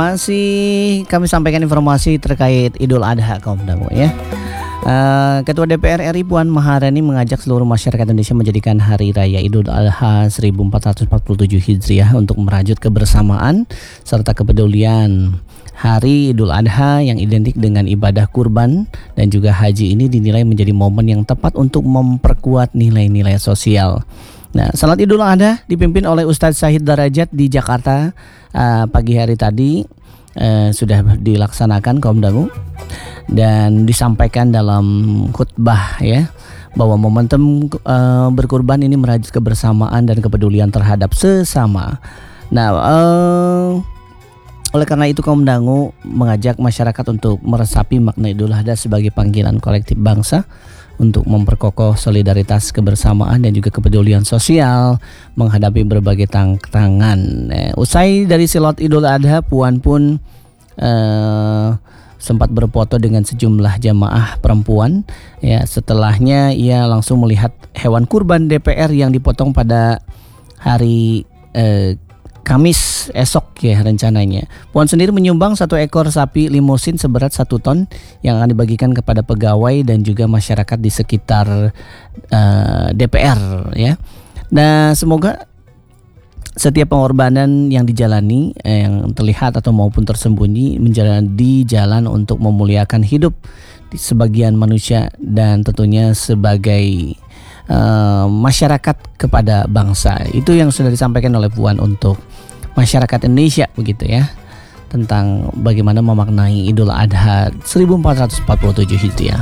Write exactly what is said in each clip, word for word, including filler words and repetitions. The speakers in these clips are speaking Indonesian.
Masih kami sampaikan informasi terkait Idul Adha kaum dangu ya. Uh, Ketua D P R R I Puan Maharani mengajak seluruh masyarakat Indonesia menjadikan Hari Raya Idul Adha seribu empat ratus empat puluh tujuh Hijriah untuk merajut kebersamaan serta kepedulian. Hari Idul Adha yang identik dengan ibadah kurban dan juga haji ini dinilai menjadi momen yang tepat untuk memperkuat nilai-nilai sosial. Nah, salat Idul Adha dipimpin oleh Ustadz Syahid Darajat di Jakarta uh, pagi hari tadi uh, sudah dilaksanakan kaum dangu dan disampaikan dalam khutbah ya bahwa momentum uh, berkurban ini merajut kebersamaan dan kepedulian terhadap sesama. Nah, uh, oleh karena itu kaum dangu mengajak masyarakat untuk meresapi makna Idul Adha sebagai panggilan kolektif bangsa untuk memperkokoh solidaritas, kebersamaan dan juga kepedulian sosial menghadapi berbagai tantangan. Eh, usai dari silat Idul Adha, Puan pun eh, sempat berfoto dengan sejumlah jamaah perempuan. Ya, setelahnya ia langsung melihat hewan kurban D P R yang dipotong pada hari eh, Kamis esok ya rencananya. Puan sendiri menyumbang satu ekor sapi limusin seberat satu ton yang akan dibagikan kepada pegawai dan juga masyarakat di sekitar uh, D P R ya. Nah, semoga setiap pengorbanan yang dijalani eh, yang terlihat atau maupun tersembunyi menjadi jalan untuk memuliakan hidup di sebagian manusia dan tentunya sebagai Uh, masyarakat kepada bangsa. Itu yang sudah disampaikan oleh Puan untuk masyarakat Indonesia begitu ya, tentang bagaimana memaknai Idul Adha seribu empat ratus empat puluh tujuh Hijriah.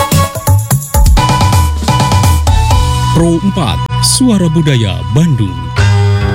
Pro empat Suara Budaya Bandung.